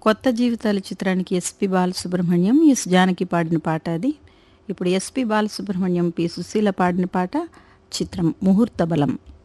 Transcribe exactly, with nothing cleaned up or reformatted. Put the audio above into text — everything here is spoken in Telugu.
కొత్త జీవితాల చిత్రానికి ఎస్పి బాలసుబ్రహ్మణ్యం, ఎస్ జానకి పాడిన పాట అది. ఇప్పుడు ఎస్పి బాలసుబ్రహ్మణ్యం, పి సుశీల పాడిన పాట. చిత్రం ముహూర్త బలం.